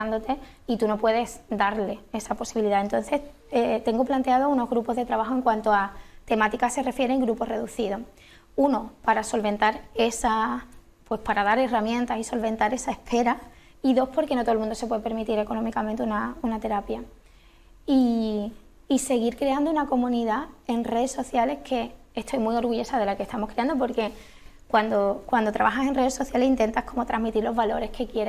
y tú no puedes darle esa posibilidad. Entonces, tengo planteado unos grupos de trabajo en cuanto a temáticas se refieren, grupos reducidos. Uno, para solventar esa, pues para dar herramientas y solventar esa espera, y dos, porque no todo el mundo se puede permitir económicamente una terapia. Y seguir creando una comunidad en redes sociales que estoy muy orgullosa de la que estamos creando, porque cuando trabajas en redes sociales intentas como transmitir los valores que quieres.